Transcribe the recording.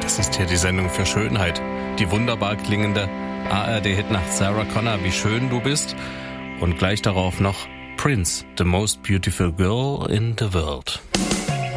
Das ist hier die Sendung für Schönheit. Die wunderbar klingende ARD-Hitnacht Sarah Connor, wie schön du bist. Und gleich darauf noch Prince, The Most Beautiful Girl in the World.